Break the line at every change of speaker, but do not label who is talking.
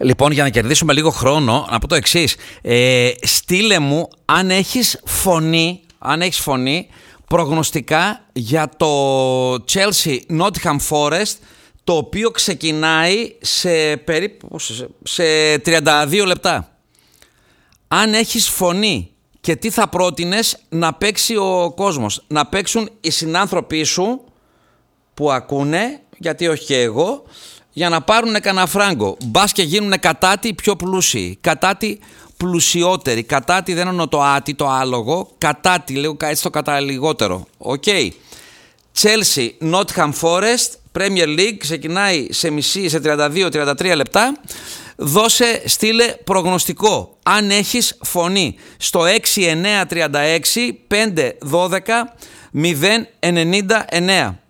Λοιπόν, για να κερδίσουμε λίγο χρόνο, να πω το εξής. Στείλε μου αν έχεις φωνή προγνωστικά για το Chelsea Nottingham Forest, το οποίο ξεκινάει σε περίπου σε 32 λεπτά. Αν έχεις φωνή και τι θα πρότεινες να παίξει ο κόσμος, να παίξουν οι συνάνθρωποι σου που ακούνε, γιατί όχι και εγώ, για να πάρουν κανένα φράγκο. Μπας και γίνουν κατάτι πιο πλούσιοι, κατάτι πλουσιότεροι, κατάτι δεν εννοώ το άτι, το άλογο, κατάτι λέω έτσι το καταλιγότερο. Οκ. Chelsea Nottingham Forest, Premier League, ξεκινάει σε 32-33 λεπτά. Στείλε προγνωστικό αν έχεις φωνή στο 6936 512 099.